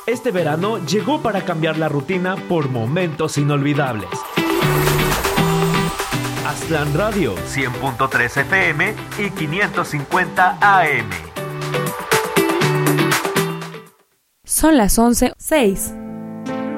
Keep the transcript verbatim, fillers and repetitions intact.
Este verano llegó para cambiar la rutina por momentos inolvidables. Aztlán Radio, cien punto tres F M y quinientos cincuenta A M. Son las once seis.